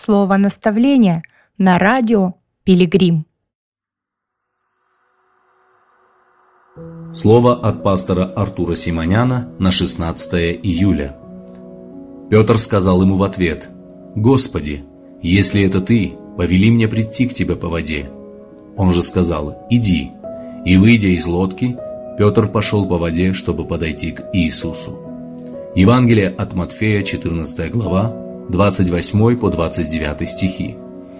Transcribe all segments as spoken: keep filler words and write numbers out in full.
слово наставления на радио «Пилигрим». Слово от пастора Артура Симоняна на шестнадцатое июля. Петр сказал ему в ответ: «Господи, если это Ты, повели мне прийти к Тебе по воде». Он же сказал: «Иди». И, выйдя из лодки, Петр пошел по воде, чтобы подойти к Иисусу. Евангелие от Матфея, четырнадцатая глава, двадцать восьмой по двадцать девятый стихи.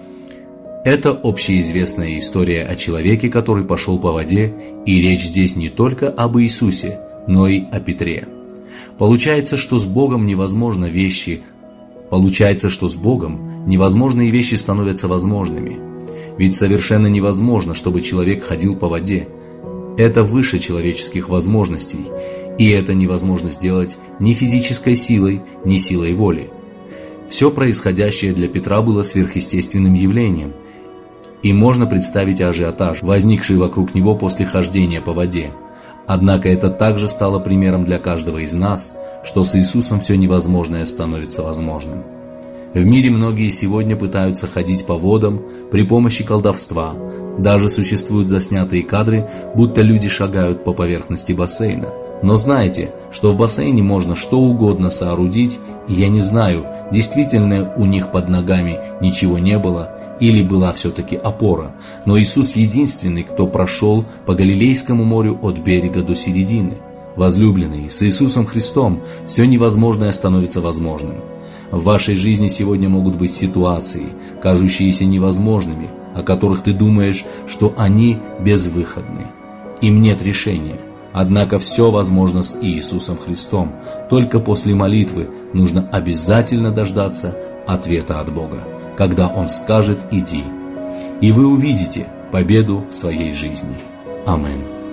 Это общеизвестная история о человеке, который пошел по воде, и речь здесь не только об Иисусе, но и о Петре. Получается, что с Богом невозможно вещи, получается, что с Богом невозможные вещи становятся возможными. Ведь совершенно невозможно, чтобы человек ходил по воде. Это выше человеческих возможностей, и это невозможно сделать ни физической силой, ни силой воли. Все происходящее для Петра было сверхъестественным явлением, и можно представить ажиотаж, возникший вокруг него после хождения по воде. Однако это также стало примером для каждого из нас, что с Иисусом все невозможное становится возможным. В мире многие сегодня пытаются ходить по водам при помощи колдовства. Даже существуют заснятые кадры, будто люди шагают по поверхности бассейна. Но знайте, что в бассейне можно что угодно соорудить, и я не знаю, действительно у них под ногами ничего не было, или была все-таки опора, но Иисус единственный, кто прошел по Галилейскому морю от берега до середины. Возлюбленные, с Иисусом Христом все невозможное становится возможным. В вашей жизни сегодня могут быть ситуации, кажущиеся невозможными, о которых ты думаешь, что они безвыходны. Им нет решения. Однако все возможно с Иисусом Христом. Только после молитвы нужно обязательно дождаться ответа от Бога, когда Он скажет «иди». И вы увидите победу в своей жизни. Аминь.